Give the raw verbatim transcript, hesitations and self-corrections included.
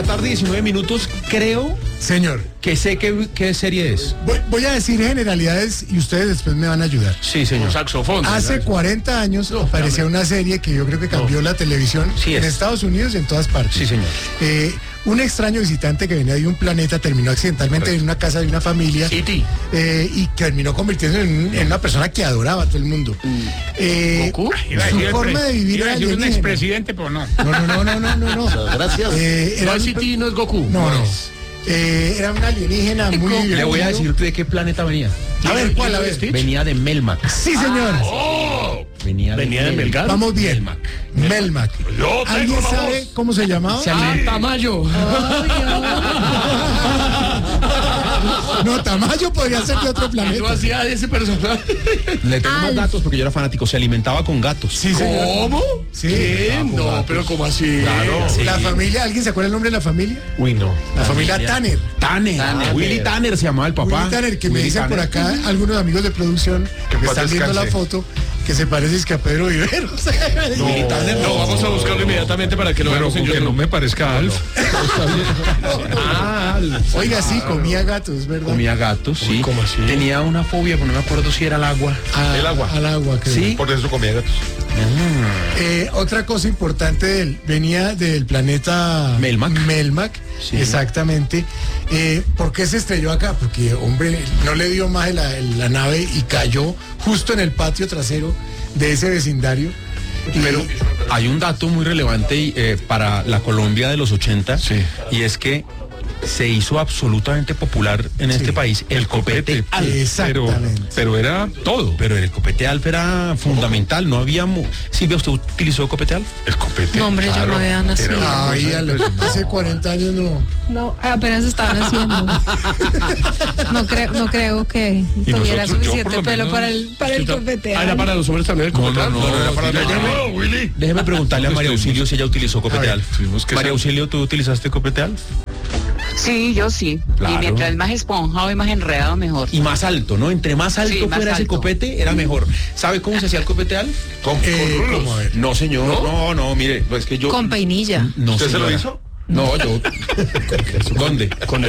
la tarde, diecinueve minutos, creo Señor, que sé qué, qué serie es. voy, voy a decir generalidades y ustedes después me van a ayudar. Sí, señor. Saxofón. Hace cuarenta años aparecía una serie que yo creo que cambió la televisión Sí en es. Estados Unidos y en todas partes. Sí, señor. Eh, un extraño visitante que venía de un planeta terminó accidentalmente Correcto. en una casa de una familia E T eh, y terminó convirtiéndose en, un- en una persona que adoraba a todo el mundo. Eh, Goku. su forma de vivir Iba a era decir un alienígena. expresidente, pero no. No, no, no, no, no, no. no. Gracias. Eh, No era es un- E T, no es Goku. No, no. Eh, era un alienígena muy... Le voy a decir de qué planeta venía. A ver, ¿cuál? A ver. Stitch? Venía de Melmac. Sí, señor. Venía de, Venía de Melgar. Vamos bien. Melmac. Yo tengo ¿Alguien la sabe voz. cómo se llamaba? Se alimenta- Tamayo. No, Tamayo podría ser de otro Yo planeta. hacía de ese personaje. Le tengo más Alf. datos porque yo era fanático. Se alimentaba con gatos. Sí, señor. ¿Cómo? Sí. ¿Qué? No, pero ¿cómo así? Claro. La familia, ¿alguien se acuerda el nombre de la familia? Uy, no. La familia Tanner. Tanner. Tanner. Willy Tanner se llamaba el papá. Willy Tanner, que me Willy dicen por Tanner. acá algunos amigos de producción que me paz están viendo la descanse. foto, que se parece es que a Pedro Viveros. Willy Tanner, No, vamos a buscarlo inmediatamente para que lo veamos en YouTube. me parezca a Alf. Ah, Oiga, sí, comía gatos, ¿verdad? comía gatos, sí. ¿cómo así? Tenía una fobia, pero no me acuerdo si era el agua. A- El agua. Al agua, creo. Sí. Por eso comía gatos. Eh, otra cosa importante de él, venía del planeta Melmac. Melmac, Sí. exactamente. Eh, ¿Por qué se estrelló acá? Porque, hombre, no le dio más la, la nave y cayó justo en el patio trasero de ese vecindario. Y- Pero hay un dato muy relevante eh, para la Colombia de los ochenta, Sí. y es que se hizo absolutamente popular en este país el copete Alf. Exactamente. Pero, pero era todo. Pero el copete Alf era fundamental, no había... mu- Silvia, ¿usted utilizó copete Alf? El copete. No, hombre, yo no había nacido. Ay, a los- hace cuarenta años no. No, apenas estaban haciendo. No creo, no creo que tuviera nosotros, yo, suficiente por lo pelo menos, para el, para el copete. Ah, era para los hombres también el No, copete. no, no, era para Déjame- la- No, Willy. Déjeme preguntarle a María Auxilio si ella utilizó copete ver, Alf. tuvimos que María saber. Auxilio, ¿tú utilizaste copete Alf? Sí, yo sí. Claro. Y mientras más esponjado y más enredado, mejor. Y más alto, ¿no? Entre más alto Sí, más fuera ese alto. copete, era mejor. ¿Sabe cómo se hacía el copete Alf? ¿Cómo? Eh, ¿Con rulos? ¿cómo? A ver. No, señor. No, no, mire, pues que yo... Con peinilla. No, ¿Usted se lo señora. hizo? No, yo... ¿Dónde? Con